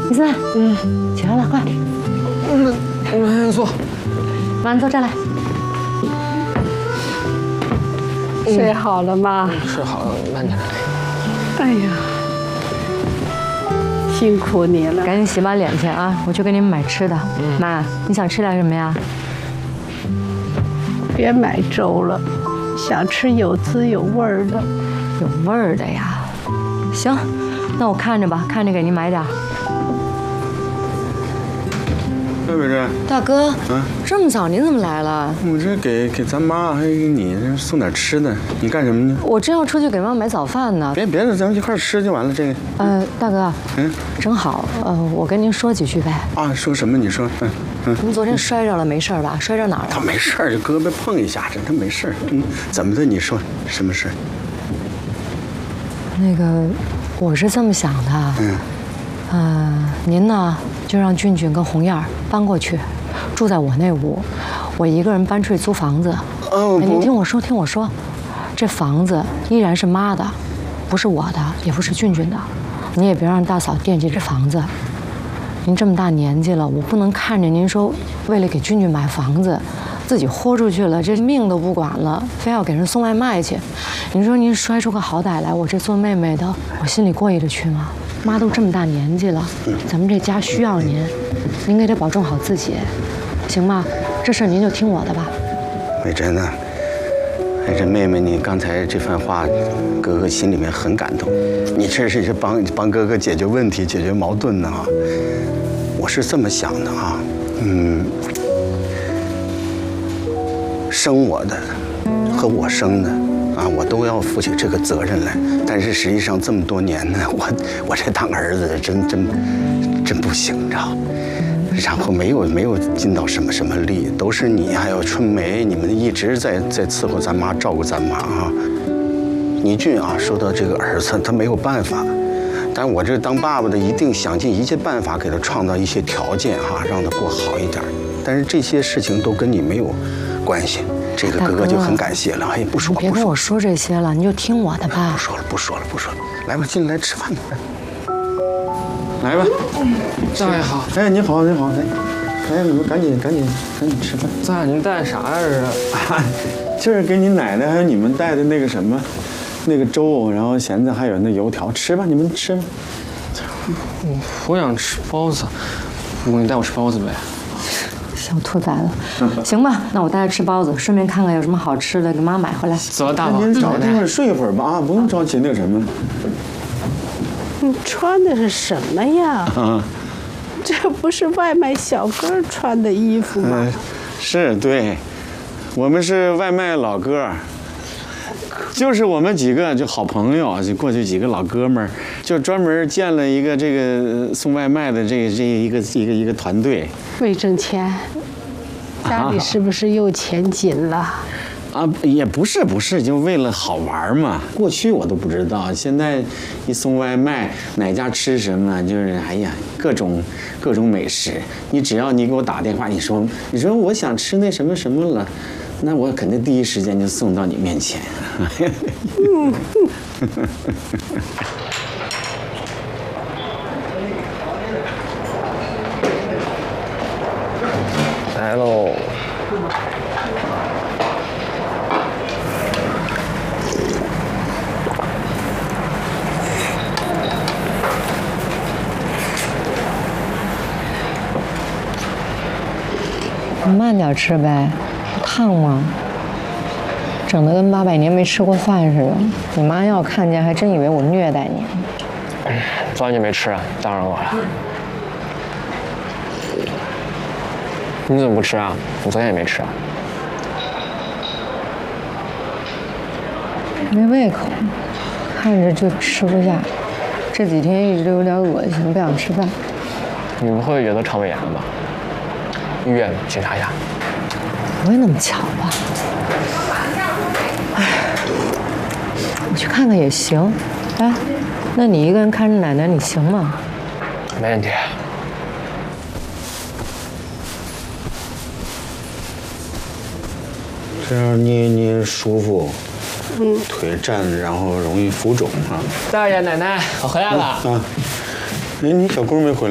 李森，起来了，快。 坐。 妈，你坐这来。 睡好了吗？ 睡好了，慢点来。 哎呀，辛苦你了。 赶紧洗把脸去啊！我去给你们买吃的。妈，你想吃点什么呀？ 别买粥了，想吃有滋有味儿的。 有味儿的呀。行，那我看着吧，看着给您买点。 魏美珍， 大哥，这么早您怎么来了？ 我这给咱妈还有给你送点吃的，你干什么呢？ 我正要出去给妈买早饭呢。 别的，咱们一块吃就完了。这个， 大哥，正好，我跟您说几句呗。 啊，说什么？你说， 您昨天摔着了，没事吧？摔着哪儿了？ 他没事儿，就胳膊碰一下，他没事儿。怎么的？你说什么事？ 那个，我是这么想的。您呢就让俊俊跟红燕搬过去，住在我那屋，我一个人搬出去租房子。您听我说，这房子依然是妈的，不是我的，也不是俊俊的。你也别让大嫂惦记这房子。您这么大年纪了，我不能看着您说为了给俊俊买房子，自己豁出去了，这命都不管了，非要给人送外卖去。您说您摔出个好歹来，我这做妹妹的，我心里过意得去吗？妈都这么大年纪了，咱们这家需要您，您给她保重好自己，行吗？这事您就听我的吧。 美珍呢？哎，这妹妹，你刚才这番话，哥哥心里面很感动。你这是帮哥哥解决问题、解决矛盾呢啊！我是这么想的啊，生我的和我生的啊，我都要负起这个责任来。但是实际上这么多年呢，我这当儿子真不行，你知道？然后没有尽到什么力，都是你还有春梅，你们一直在伺候咱妈，照顾咱妈啊。倪俊啊，说到这个儿子，他没有办法，但我这当爸爸的一定想尽一切办法给他创造一些条件哈，让他过好一点。但是这些事情都跟你没有关系，这个哥哥就很感谢了。哎，不说， 别跟我说这些了，你就听我的吧。 不说了，来吧，进来吃饭吧。来吧， 大爷好。 哎，你好，来，你们赶紧吃饭。 大爷，您带啥呀？这是？ 就是给你奶奶还有你们带的那个什么，那个粥，然后现在还有那油条，吃吧，你们吃吧。 我想吃包子，你带我吃包子呗。 小兔崽子，行吧，那我带他吃包子，顺便看看有什么好吃的，给妈买回来。 走了，大宝。 您找个地方睡一会儿吧啊，不用着急那个什么。 你穿的是什么呀？这不是外卖小哥穿的衣服吗？ 是，对，我们是外卖老哥，就是我们几个就好朋友，就过去几个老哥们儿，就专门建了一个这个送外卖的这一个团队。 魏正谦，家里是不是又钱紧了？ 啊，也不是，就为了好玩嘛。过去我都不知道，现在一送外卖，哪家吃什么，就是哎呀，各种美食。只要你给我打电话，你说我想吃那什么什么了，那我肯定第一时间就送到你面前。 来喽。 你慢点吃呗，烫吗？整得跟800年没吃过饭似的。你妈要看见，还真以为我虐待你。 昨晚就没吃啊，当然我了。你怎么不吃啊？你昨天也没吃啊？ 没胃口，看着就吃不下。这几天一直都有点恶心，不想吃饭。 你不会觉得肠胃炎了吧？医院检查一下。 不会那么巧吧？哎，我去看看也行。哎，那你一个人看着奶奶，你行吗？ 没问题。 这样捏舒服，腿站着然后容易浮肿啊。 大爷奶奶，我回来了。 哎，你小姑没回来？